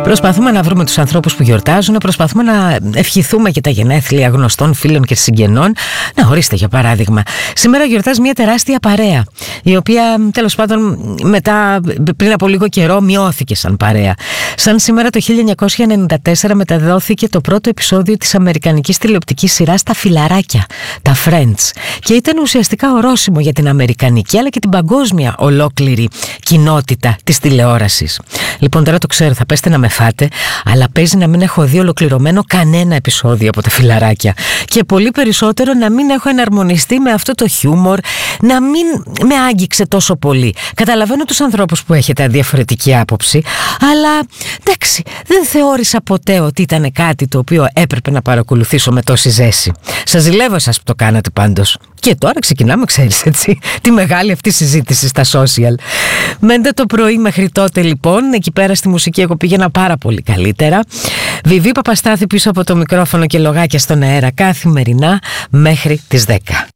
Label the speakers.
Speaker 1: Προσπαθούμε να βρούμε τους ανθρώπους που γιορτάζουν, προσπαθούμε να ευχηθούμε και τα γενέθλια γνωστών φίλων και συγγενών. Να, ορίστε για παράδειγμα. Σήμερα γιορτάζει μια τεράστια παρέα, η οποία τέλος πάντων μετά, πριν από λίγο καιρό, μειώθηκε σαν παρέα. Σαν σήμερα το 1994 μεταδόθηκε το πρώτο επεισόδιο της αμερικανικής τηλεοπτικής σειράς «Τα Φιλαράκια», τα Friends. Και ήταν ουσιαστικά ορόσημο για την αμερικανική αλλά και την παγκόσμια ολόκληρη κοινότητα της τηλεόρασης. Λοιπόν, τώρα το ξέρω, θα πέστε να με φάτε, αλλά παίζει να μην έχω δει ολοκληρωμένο κανένα επεισόδιο από τα Φιλαράκια. Και πολύ περισσότερο να μην έχω εναρμονιστεί με αυτό το χιούμορ, να μην με άγγιξε τόσο πολύ. Καταλαβαίνω τους ανθρώπους που έχετε διαφορετική άποψη, αλλά εντάξει, δεν θεώρησα ποτέ ότι ήταν κάτι το οποίο έπρεπε να παρακολουθήσω με τόση ζέση. Σας ζηλεύω εσάς που το κάνατε πάντως. Και τώρα ξεκινάμε, ξέρεις έτσι, τη μεγάλη αυτή συζήτηση στα social. Μέντε το πρωί μέχρι τότε λοιπόν, εκεί πέρα στη μουσική εγώ πήγαινα πάρα πολύ καλύτερα. Βιβί Παπαστάθη πίσω από το μικρόφωνο και λογάκια στον αέρα καθημερινά μέχρι τις 10.